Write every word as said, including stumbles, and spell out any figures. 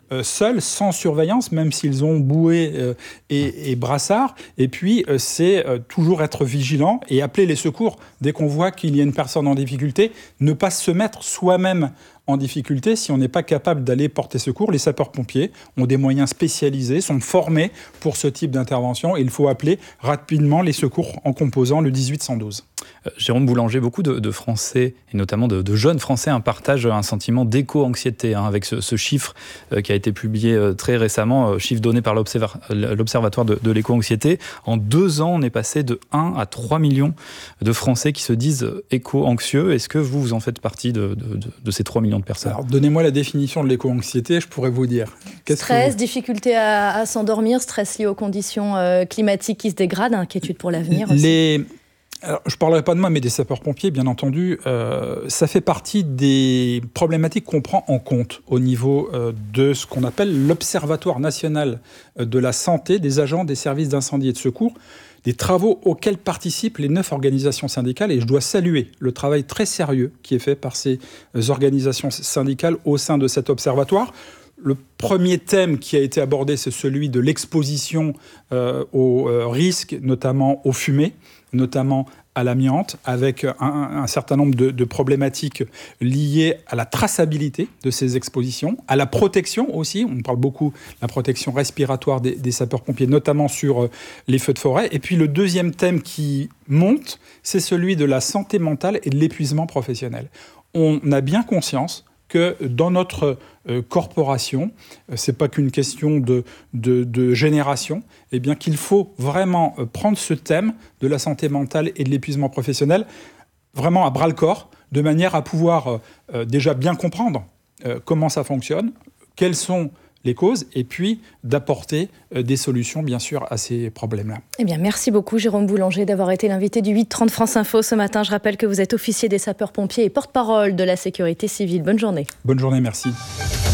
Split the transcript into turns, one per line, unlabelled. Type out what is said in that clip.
euh, seuls, sans surveillance, même s'ils ont bouée euh, et, et brassard. Et puis, euh, c'est euh, toujours être vigilant et appeler les secours dès qu'on voit qu'il y a une personne en difficulté. Ne pas se mettre soi-même en difficulté si on n'est pas capable d'aller porter secours. Les sapeurs-pompiers ont des moyens spécialisés, sont formés pour ce type d'intervention. Et il faut appeler rapidement les secours en composant le dix-huit cent douze.
Euh, Jérôme Boulanger, beaucoup de, de Français, et notamment de, de jeunes Français, hein, partagent un sentiment d'éco-anxiété hein, avec ce, ce chiffre euh, qui a été publié euh, très récemment, euh, chiffre donné par l'Observa- l'Observatoire de, de l'éco-anxiété. En deux ans, on est passé de un à trois millions de Français qui se disent éco-anxieux. Est-ce que vous, vous en faites partie de, de, de, de ces trois millions de personnes?
Alors, donnez-moi la définition de l'éco-anxiété, je pourrais vous dire. Qu'est-ce
stress,
vous...
difficulté à, à s'endormir, stress lié aux conditions euh, climatiques qui se dégradent, inquiétude pour l'avenir aussi.
Les... Alors, je ne parlerai pas de moi, mais des sapeurs-pompiers, bien entendu. Euh, ça fait partie des problématiques qu'on prend en compte au niveau euh, de ce qu'on appelle l'Observatoire national de la santé des agents des services d'incendie et de secours, des travaux auxquels participent les neuf organisations syndicales. Et je dois saluer le travail très sérieux qui est fait par ces organisations syndicales au sein de cet observatoire. Le premier thème qui a été abordé, c'est celui de l'exposition euh, aux euh, risques, notamment aux fumées, notamment à l'amiante, avec un, un certain nombre de, de problématiques liées à la traçabilité de ces expositions, à la protection aussi. On parle beaucoup de la protection respiratoire des, des sapeurs-pompiers, notamment sur euh, les feux de forêt. Et puis le deuxième thème qui monte, c'est celui de la santé mentale et de l'épuisement professionnel. On a bien conscience que dans notre euh, corporation, euh, c'est pas qu'une question de, de, de génération, eh bien qu'il faut vraiment euh, prendre ce thème de la santé mentale et de l'épuisement professionnel vraiment à bras-le-corps, de manière à pouvoir euh, déjà bien comprendre euh, comment ça fonctionne, quelles sont les causes, et puis d'apporter euh, des solutions, bien sûr, à ces problèmes-là.
Eh bien, merci beaucoup, Jérôme Boulanger, d'avoir été l'invité du huit trente France Info ce matin. Je rappelle que vous êtes officier des sapeurs-pompiers et porte-parole de la sécurité civile. Bonne journée.
Bonne journée, merci.